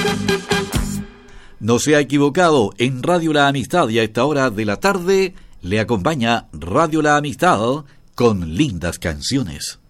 No se ha equivocado, en Radio La Amistad y a esta hora de la tarde le acompaña Radio La Amistad con lindas canciones.